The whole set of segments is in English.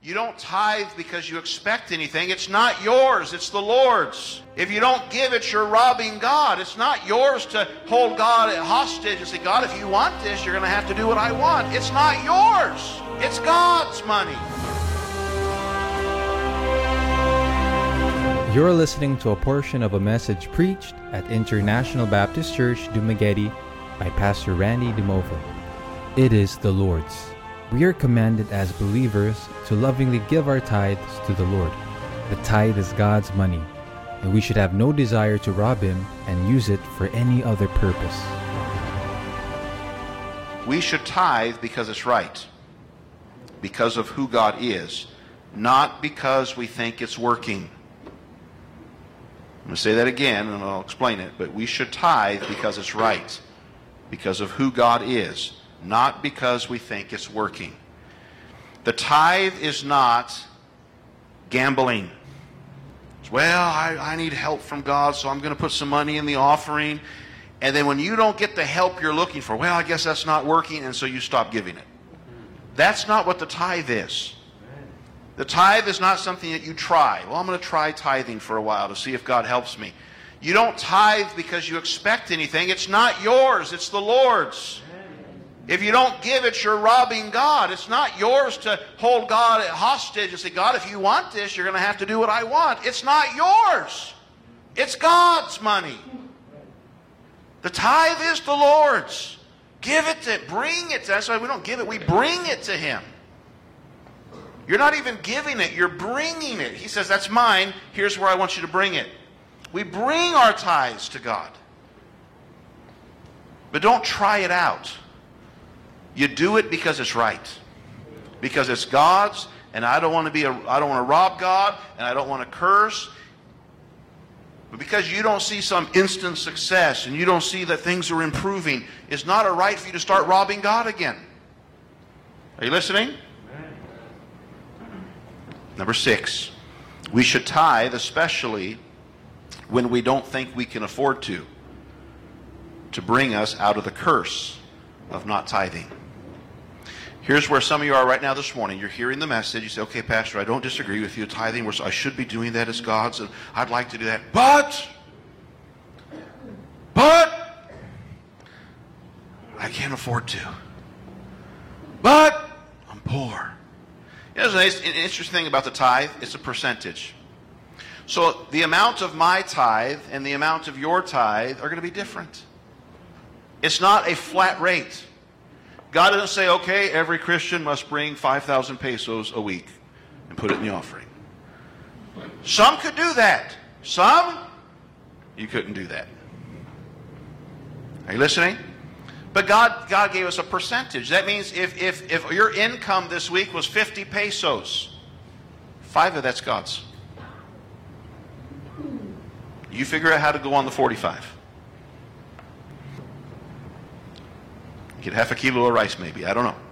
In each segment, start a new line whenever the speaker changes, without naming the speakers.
You don't tithe because you expect anything. It's not yours. It's the Lord's. If you don't give it, you're robbing God. It's not yours to hold God hostage and say, God, if you want this, you're going to have to do what I want. It's not yours. It's God's money.
You're listening to a portion of a message preached at International Baptist Church, Dumaguete by Pastor Randy DeMova. It is the Lord's. We are commanded as believers to lovingly give our tithes to the Lord. The tithe is God's money, and we should have no desire to rob Him and use it for any other purpose.
We should tithe because it's right, because of who God is, not because we think it's working. I'm going to say that again, and I'll explain it, but we should tithe because it's right, because of who God is, not because we think it's working. The tithe is not gambling. Well, I need help from God, so I'm going to put some money in the offering. And then when you don't get the help you're looking for, well, I guess that's not working, and so you stop giving it. That's not what the tithe is. The tithe is not something that you try. Well, I'm going to try tithing for a while to see if God helps me. You don't tithe because you expect anything. It's not yours. It's the Lord's. If you don't give it, you're robbing God. It's not yours to hold God hostage and say, God, if you want this, you're going to have to do what I want. It's not yours. It's God's money. The tithe is the Lord's. Give it to Him. Bring it. That's why we don't give it. We bring it to Him. You're not even giving it. You're bringing it. He says, that's mine. Here's where I want you to bring it. We bring our tithes to God. But don't try it out. You do it because it's right, because it's God's, and I don't want to rob God, and I don't want to curse. But because you don't see some instant success, and you don't see that things are improving, it's not a right for you to start robbing God again. Are you listening? Number 6, we should tithe, especially when we don't think we can afford to bring us out of the curse of not tithing. Here's where some of you are right now this morning. You're hearing the message. You say, okay, Pastor, I don't disagree with you. Tithing, I should be doing that as God's, and I'd like to do that. But, I can't afford to. But, I'm poor. You know, there's an interesting thing about the tithe. It's a percentage. So the amount of my tithe and the amount of your tithe are going to be different. It's not a flat rate. God doesn't say, okay, every Christian must bring 5,000 pesos a week and put it in the offering. Some could do that. Some, you couldn't do that. Are you listening? But God gave us a percentage. That means if your income this week was 50 pesos, 5 of that's God's. You figure out how to go on the 45. Get half a kilo of rice maybe. I don't know.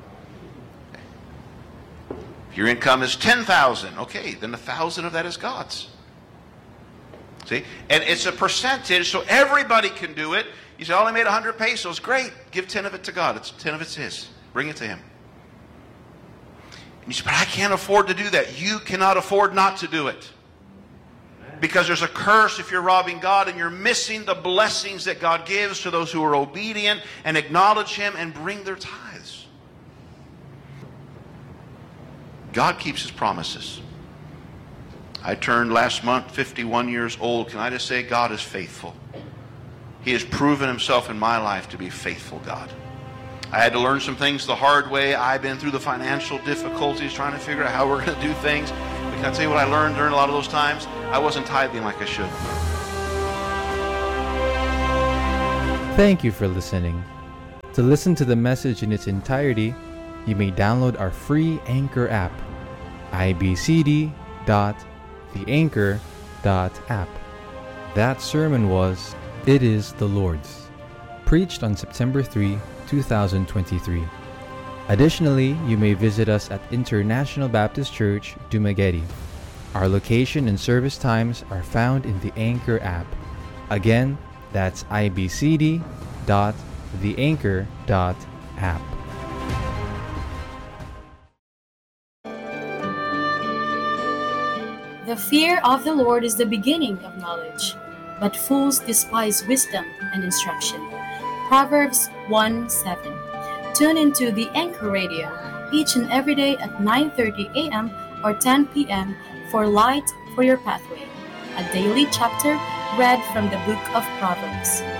If your income is 10,000, okay, then 1,000 of that is God's. See? And it's a percentage, so everybody can do it. You say, I only made 100 pesos. Great. Give 10 of it to God. 10 of it's His. Bring it to Him. And you say, but I can't afford to do that. You cannot afford not to do it. Because there's a curse if you're robbing God and you're missing the blessings that God gives to those who are obedient and acknowledge Him and bring their tithes. God keeps His promises. I turned last month 51 years old. Can I just say God is faithful? He has proven Himself in my life to be a faithful God. I had to learn some things the hard way. I've been through the financial difficulties trying to figure out how we're going to do things. But can I tell you what I learned during a lot of those times? I wasn't tithing like I should.
Thank you for listening. To listen to the message in its entirety, you may download our free Anchor app, ibcd.theanchor.app. That sermon was It is the Lord's, preached on September 3, 2023. Additionally, you may visit us at International Baptist Church, Dumaguete. Our location and service times are found in the Anchor app. Again, that's ibcd.theanchor.app.
The fear of the Lord is the beginning of knowledge, but fools despise wisdom and instruction. Proverbs 1:7. Tune into the Anchor Radio each and every day at 9:30 a.m. or 10 p.m. for Light for Your Pathway, a daily chapter read from the book of Proverbs.